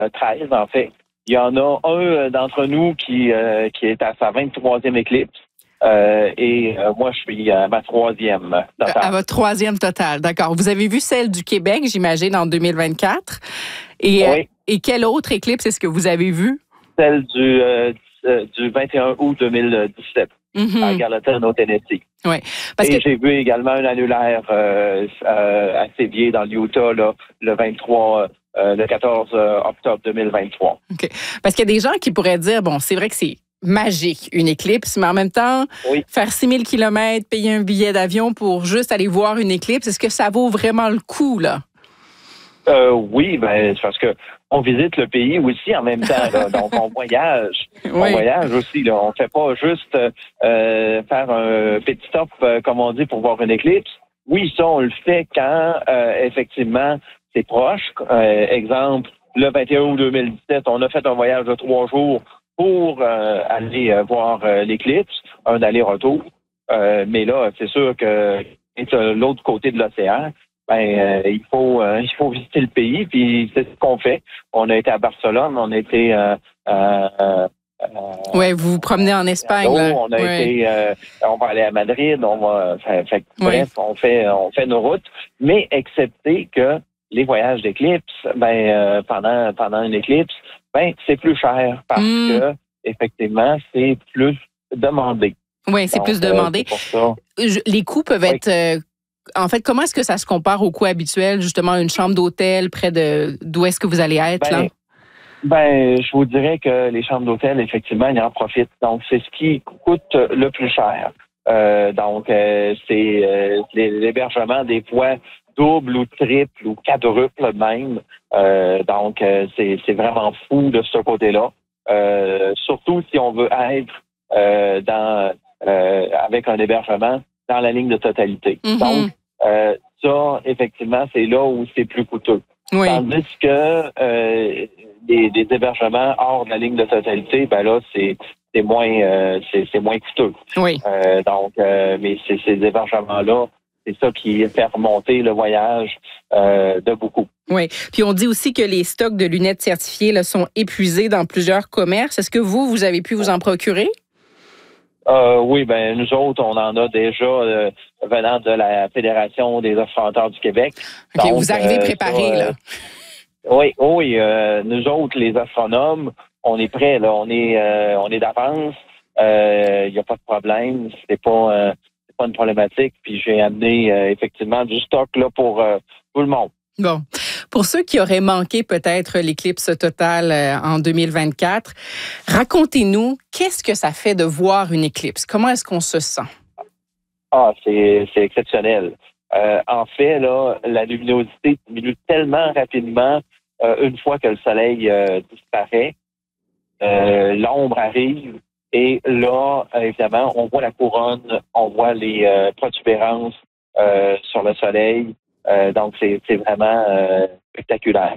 13 en fait. Il y en a un d'entre nous qui est à sa 23e éclipse. Et moi, je suis à ma 3e totale. À votre 3e totale, d'accord. Vous avez vu celle du Québec, j'imagine, en 2024. Oui. Et quelle autre éclipse est-ce que vous avez vue? Celle du 21 août 2017 à Gallatin, au Tennessee. Oui. J'ai vu également un annulaire à Sévier, dans l'Utah, là, le 14 octobre 2023. OK. Parce qu'il y a des gens qui pourraient dire, bon, c'est vrai que c'est magique, une éclipse, mais en même temps, faire 6000 kilomètres, payer un billet d'avion pour juste aller voir une éclipse, est-ce que ça vaut vraiment le coup, là? Oui, c'est parce que on visite le pays aussi en même temps, là. Donc on voyage. Oui. On voyage aussi, là. On fait pas juste faire un petit stop, comme on dit, pour voir une éclipse. Oui, ça, on le fait quand effectivement c'est proche. Exemple, le 21 août 2017, on a fait un voyage de 3 jours pour aller voir l'éclipse, un aller-retour. Mais là, c'est sûr que c'est l'autre côté de l'océan. Il faut visiter le pays, puis c'est ce qu'on fait. On a été à Barcelone, on a été oui, vous vous promenez en Espagne. On va aller à Madrid, bref, on fait nos routes, mais excepté que les voyages d'éclipse, pendant une éclipse, c'est plus cher parce que effectivement, c'est plus demandé. Oui, c'est plus demandé. Pour ça. Les coûts peuvent être en fait, comment est-ce que ça se compare aux coûts habituels, justement, une chambre d'hôtel près d'où est-ce que vous allez être, là? Je vous dirais que les chambres d'hôtel, effectivement, ils en profitent. Donc, c'est ce qui coûte le plus cher. C'est l'hébergement des fois double ou triple ou quadruple même. C'est vraiment fou de ce côté-là. Surtout si on veut être avec un hébergement dans la ligne de totalité. Donc, ça, effectivement, c'est là où c'est plus coûteux. Oui. Tandis que des hébergements hors de la ligne de totalité, là, c'est moins coûteux. Oui. Mais ces hébergements-là, c'est ça qui fait remonter le voyage de beaucoup. Oui. Puis on dit aussi que les stocks de lunettes certifiées là, sont épuisés dans plusieurs commerces. Est-ce que vous avez pu vous en procurer? Oui, nous autres, on en a déjà venant de la Fédération des offranteurs du Québec. OK, donc, vous arrivez préparés, là. Oui, nous autres, les astronomes, on est prêts, là. On est d'avance. Il n'y a pas de problème. C'est pas une problématique. Puis j'ai amené effectivement du stock là pour tout le monde. Bon. Pour ceux qui auraient manqué peut-être l'éclipse totale en 2024, racontez-nous, qu'est-ce que ça fait de voir une éclipse? Comment est-ce qu'on se sent? C'est exceptionnel. En fait, là, la luminosité diminue tellement rapidement une fois que le soleil disparaît. L'ombre arrive et là, évidemment, on voit la couronne, on voit les protubérances sur le soleil. Donc, c'est vraiment spectaculaire.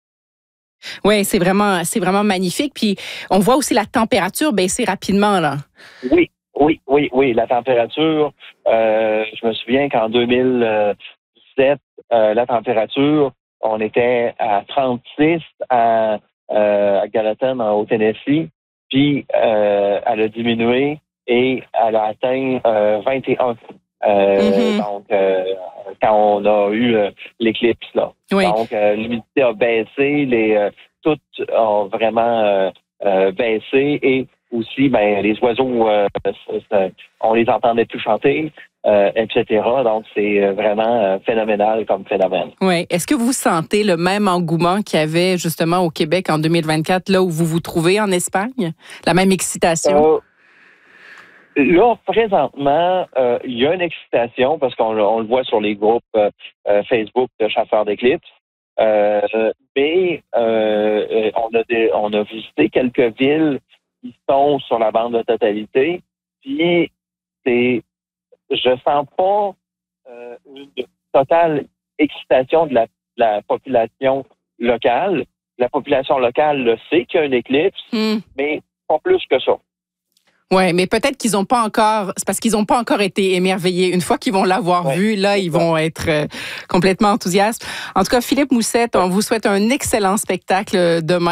Oui, c'est vraiment magnifique. Puis, on voit aussi la température baisser rapidement, là. Oui. La température, je me souviens qu'en 2017, la température, on était à 36 à Gallatin, au Tennessee. Puis, elle a diminué et elle a atteint 21. Donc, quand on a eu l'éclipse, là. Oui. Donc, l'humidité a baissé, toutes ont vraiment baissé et aussi, les oiseaux, on les entendait plus chanter, etc. Donc, c'est vraiment phénoménal comme phénomène. Oui. Est-ce que vous sentez le même engouement qu'il y avait justement au Québec en 2024, là où vous vous trouvez en Espagne? La même excitation? Là, présentement, il y a une excitation parce qu'on le voit sur les groupes Facebook de chasseurs d'éclipses. Mais on a visité quelques villes qui sont sur la bande de totalité. Puis, je sens pas une totale excitation de la population locale. La population locale le sait qu'il y a une éclipse, mais pas plus que ça. Oui, mais peut-être qu'ils n'ont pas encore, c'est parce qu'ils n'ont pas encore été émerveillés. Une fois qu'ils vont l'avoir vu, là, ils vont être complètement enthousiastes. En tout cas, Philippe Moussette, on vous souhaite un excellent spectacle demain.